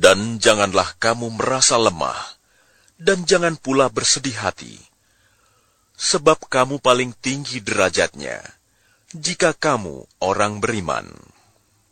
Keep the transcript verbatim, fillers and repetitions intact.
Dan janganlah kamu merasa lemah, dan jangan pula bersedih hati, sebab kamu paling tinggi derajatnya, jika kamu orang beriman.